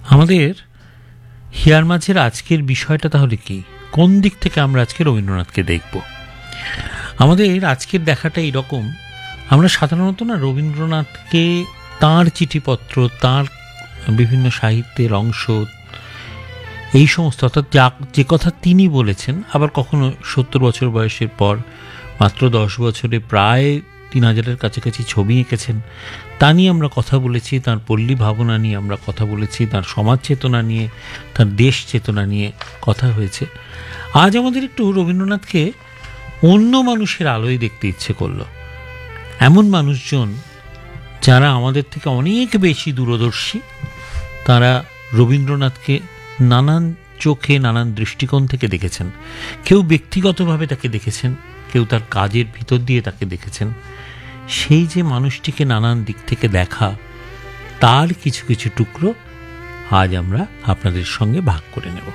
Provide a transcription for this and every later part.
আমাদের হিয়ার মাঝের আজকের বিষয়টা তাহলে কি, কোন দিক থেকে আমরা আজকে রবীন্দ্রনাথকে দেখব? আমাদের আজকের দেখাটা এরকম, আমরা সাধারণত না রবীন্দ্রনাথকে তাঁর চিঠিপত্র, তাঁর বিভিন্ন সাহিত্যের অংশ, এই সমস্ত অর্থাৎ যে কথা তিনি বলেছেন, আবার কখনো 70 বছর বয়সের পর মাত্র 10 বছরে প্রায় 3000-এর কাছাকাছি ছবি এঁকেছেন, তা নিয়ে আমরা কথা বলেছি, তার পল্লী ভাবনা নিয়ে আমরা কথা বলেছি, তার সমাজ চেতনা নিয়ে, তার দেশ চেতনা নিয়ে কথা হয়েছে। আজ আমাদের একটু রবীন্দ্রনাথকে অন্য মানুষের আলোয় দেখতে ইচ্ছে করলো। এমন মানুষজন যারা আমাদের থেকে অনেক বেশি দূরদর্শী, তারা রবীন্দ্রনাথকে নানান চোখে, নানান দৃষ্টিকোণ থেকে দেখেছেন। কেউ ব্যক্তিগতভাবে তাকে দেখেছেন, কেউ তার কাজের ভিতর দিয়ে তাকে দেখেছেন। সেই যে মানুষটিকে নানান দিক থেকে দেখা, তার কিছু কিছু টুকরো আজ আমরা আপনাদের সঙ্গে ভাগ করে নেব।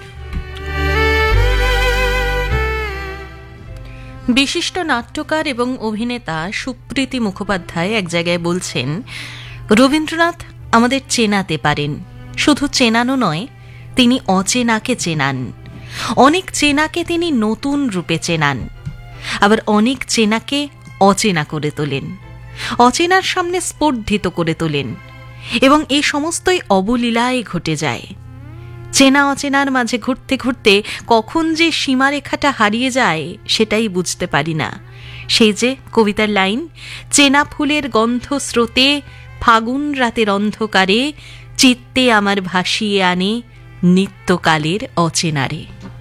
বিশিষ্ট নাট্যকার এবং অভিনেতা সুপ্রীতি মুখোপাধ্যায় এক জায়গায় বলছেন, রবীন্দ্রনাথ আমাদের চেনাতে পারেন, শুধু চেনানো নয়, তিনি অচেনাকে চেনান। অনেক চেনাকে তিনি নতুন রূপে চেনান, আবার অনেক চেনাকে অচেনা করে তোলেন, অচেনার সামনে স্পর্ধিত করে তোলেন, এবং এ সমস্তই অবলীলায় ঘটে যায়। চেনা অচেনার মাঝে ঘুরতে ঘুরতে কখন যে সীমারেখাটা হারিয়ে যায় সেটাই বুঝতে পারি না। সেই যে কবিতার লাইন, চেনা ফুলের গন্ধ স্রোতে ফাগুন রাতের অন্ধকারে চিত্তে আমার ভাসিয়ে আনে নিত্যকালের অচেনারে।